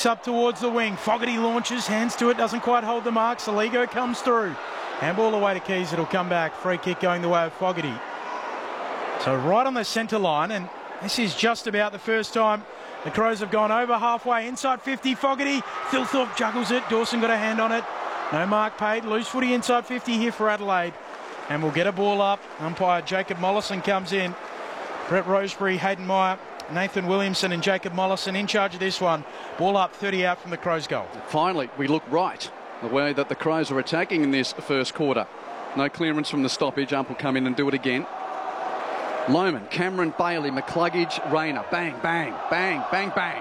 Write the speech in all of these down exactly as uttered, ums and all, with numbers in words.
Kicks up towards the wing. Fogarty launches, hands to it, doesn't quite hold the mark. Saligo comes through. Handball away to Keys, it'll come back. Free kick going the way of Fogarty. So right on the centre line, and this is just about the first time the Crows have gone over halfway. Inside fifty, Fogarty. Thilthorpe juggles it. Dawson got a hand on it. No mark paid. Loose footy inside fifty here for Adelaide. And we'll get a ball up. Umpire Jacob Mollison comes in. Brett Roseberry, Hayden Meyer, Nathan Williamson and Jacob Mollison in charge of this one. Ball up, thirty out from the Crows' goal. Finally, we look right the way that the Crows are attacking in this first quarter. No clearance from the stoppage. Ump will come in and do it again. Lohmann, Cameron Bailey, McCluggage, Rayner. Bang, bang, bang, bang, bang.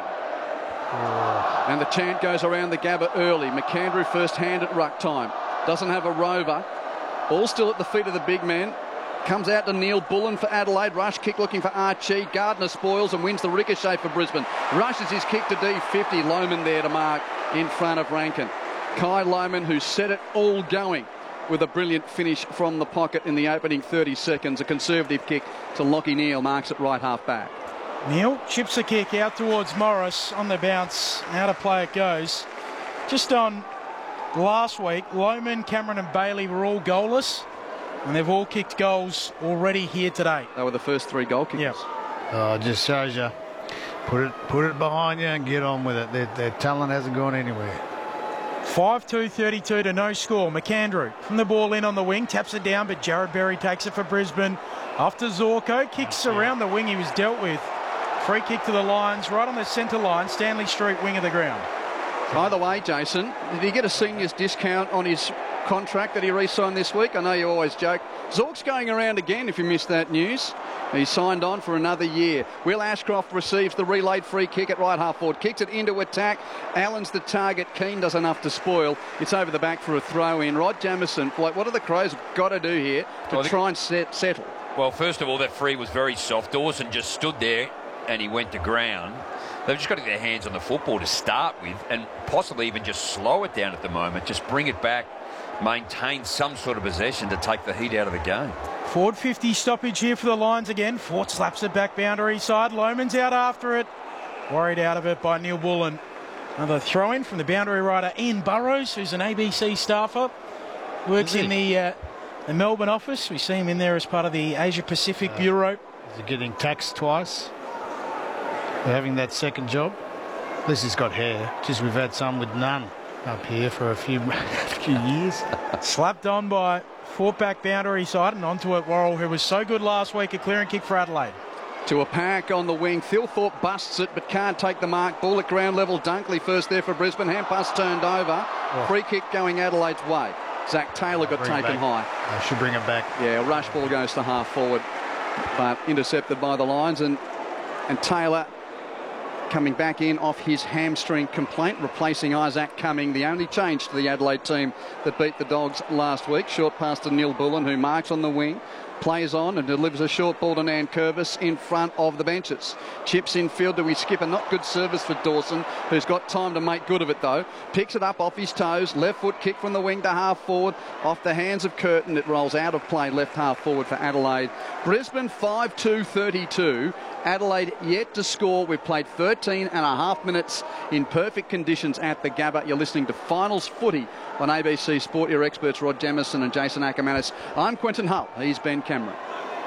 Oh. And the chant goes around the Gabba early. McAndrew first hand at ruck time. Doesn't have a rover. Ball still at the feet of the big man. Comes out to Neil Bullen for Adelaide. Rush kick looking for Archie. Gardner spoils and wins the ricochet for Brisbane. Rushes his kick to D fifty. Lohmann there to mark in front of Rankin. Kai Lohmann, who set it all going with a brilliant finish from the pocket in the opening thirty seconds. A conservative kick to Lockie Neal, marks it right half back. Neal chips a kick out towards Morris on the bounce. Out of play it goes. Just on last week, Lohmann, Cameron and Bailey were all goalless. And they've all kicked goals already here today. They were the first three goal kickers. Yep. Oh, it just shows you. Put it, put it behind you and get on with it. Their, their talent hasn't gone anywhere. five two thirty-two to no score. McAndrew from the ball in on the wing. Taps it down, but Jared Berry takes it for Brisbane. After Zorko. Kicks around the wing he was dealt with. Free kick to the Lions. Right on the centre line. Stanley Street, wing of the ground. By the way, Jason, did he get a seniors discount on his contract that he re-signed this week? I know you always joke. Zork's going around again if you missed that news. He signed on for another year. Will Ashcroft receives the relayed free kick at right half forward. Kicks it into attack. Allen's the target. Keane does enough to spoil. It's over the back for a throw in. Rod Jamieson, like, what have the Crows got to do here to well, try and set, settle? Well, first of all, that free was very soft. Dawson just stood there and he went to ground. They've just got to get their hands on the football to start with and possibly even just slow it down at the moment. Just bring it back, maintain some sort of possession to take the heat out of the game. Forward fifty stoppage here for the Lions again. Fort slaps it back boundary side. Lohmann's out after it. Worried out of it by Neil Bullen. Another throw in from the boundary rider Ian Burrows, who's an A B C staffer. Works in the, uh, the Melbourne office. We see him in there as part of the Asia Pacific uh, Bureau. Is he getting taxed twice for having that second job? At least he's got hair. Just we've had some with none up here for a few, few years. Slapped on by Fort back boundary side and onto it Worrell, who was so good last week. A clearing kick for Adelaide. To a pack on the wing. Thilthorpe busts it but can't take the mark. Ball at ground level. Dunkley first there for Brisbane. Hand pass turned over. Oh. Free kick going Adelaide's way. Zach Taylor got taken high. I should bring it back. Yeah, rush ball goes to half forward, but intercepted by the Lions, and and Taylor coming back in off his hamstring complaint, replacing Isaac Cumming, the only change to the Adelaide team that beat the Dogs last week. Short pass to Neil Bullen, who marks on the wing, plays on and delivers a short ball to Nan Curvis in front of the benches. Chips in field to his skipper. Not good service for Dawson, who's got time to make good of it though. Picks it up off his toes. Left foot kick from the wing to half forward. Off the hands of Curtin. It rolls out of play left half forward for Adelaide. Brisbane five two thirty-two. Adelaide yet to score. We've played thirteen and a half minutes in perfect conditions at the Gabba. You're listening to Finals Footy on A B C Sport. Your experts Rod Jamieson and Jason Ackermanis. I'm Quentin Hull. He's Ben Cameron.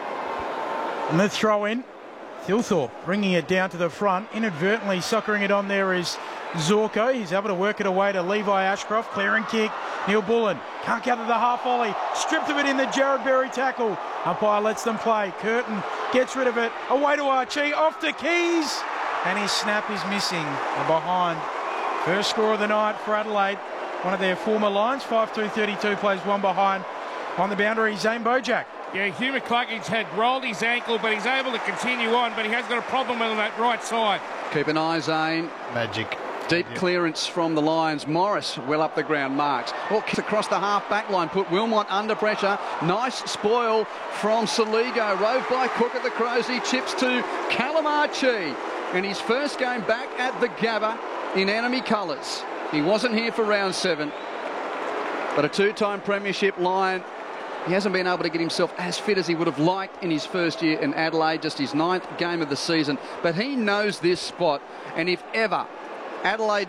And the throw in. Thilthorpe bringing it down to the front. Inadvertently soccering it on there is Zorko. He's able to work it away to Levi Ashcroft. Clearing kick. Neil Bullen can't gather the half volley. Stripped of it in the Jared Berry tackle. Umpire lets them play. Curtin gets rid of it. Away to Archie. Off to Keys. And his snap is missing. They're behind. First score of the night for Adelaide. One of their former Lions. five two thirty-two plays one behind. On the boundary, Zane Bojack. Yeah, Hugh McCluggage had rolled his ankle, but he's able to continue on, but he has got a problem on that right side. Keep an eye, Zane. Magic. Deep clearance from the Lions. Morris well up the ground, marks. Oh, across the half back line, put Wilmot under pressure. Nice spoil from Saligo. Rove by Cook at the Crows. He chips to Callum Archie. In his first game back at the Gabba in enemy colours. He wasn't here for round seven, but a two-time premiership Lion. He hasn't been able to get himself as fit as he would have liked in his first year in Adelaide, just his ninth game of the season. But he knows this spot, and if ever Adelaide